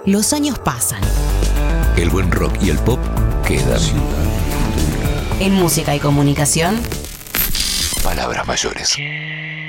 Los años pasan. El buen rock y el pop quedan. En música y comunicación, Palabras mayores.